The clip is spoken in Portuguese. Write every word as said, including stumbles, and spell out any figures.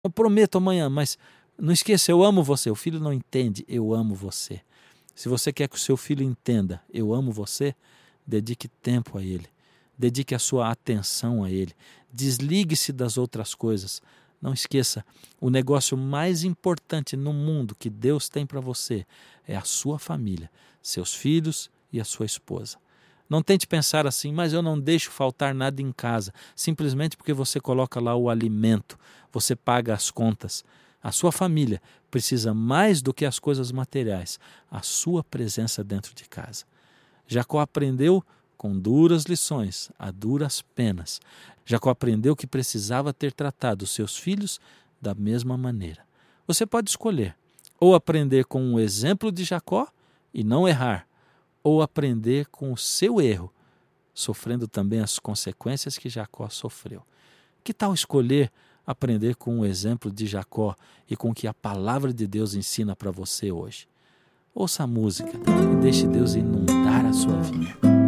Eu prometo amanhã, mas não esqueça, eu amo você. O filho não entende, eu amo você. Se você quer que o seu filho entenda, eu amo você, dedique tempo a ele. Dedique a sua atenção a ele. Desligue-se das outras coisas. Não esqueça, o negócio mais importante no mundo que Deus tem para você é a sua família, seus filhos e a sua esposa. Não tente pensar assim, mas eu não deixo faltar nada em casa, simplesmente porque você coloca lá o alimento, você paga as contas. A sua família precisa mais do que as coisas materiais, a sua presença dentro de casa. Jacó aprendeu com duras lições, a duras penas. Jacó aprendeu que precisava ter tratado os seus filhos da mesma maneira. Você pode escolher ou aprender com o exemplo de Jacó e não errar, ou aprender com o seu erro, sofrendo também as consequências que Jacó sofreu. Que tal escolher aprender com o exemplo de Jacó e com o que a palavra de Deus ensina para você hoje? Ouça a música e deixe Deus inundar a sua vida.